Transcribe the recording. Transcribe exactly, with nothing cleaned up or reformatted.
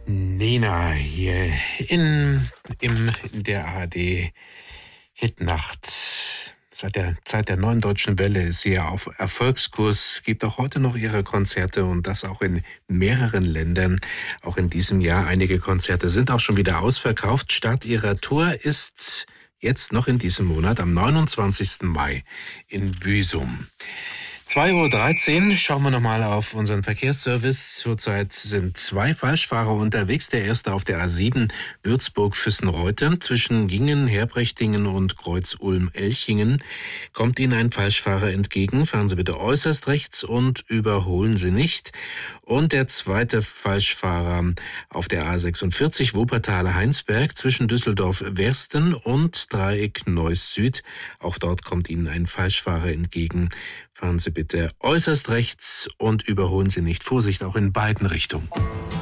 Nena hier in, im, in der A R D Hitnacht. Seit der Zeit der Neuen Deutschen Welle ist sie ja auf Erfolgskurs, gibt auch heute noch ihre Konzerte und das auch in mehreren Ländern. Auch in diesem Jahr einige Konzerte sind auch schon wieder ausverkauft. Start ihrer Tour ist jetzt noch in diesem Monat am neunundzwanzigsten Mai in Büsum. zwei Uhr dreizehn, schauen wir nochmal auf unseren Verkehrsservice. Zurzeit sind zwei Falschfahrer unterwegs. Der erste auf der A sieben Würzburg-Füssenreuth. Zwischen Gingen, Herbrechtingen und Kreuz-Ulm-Elchingen kommt Ihnen ein Falschfahrer entgegen. Fahren Sie bitte äußerst rechts und überholen Sie nicht. Und der zweite Falschfahrer auf der A sechsundvierzig Wuppertal-Heinsberg zwischen Düsseldorf-Wersten und Dreieck Neuss Süd. Auch dort kommt Ihnen ein Falschfahrer entgegen. Fahren Sie bitte äußerst rechts und überholen Sie nicht. Vorsicht auch in beiden Richtungen.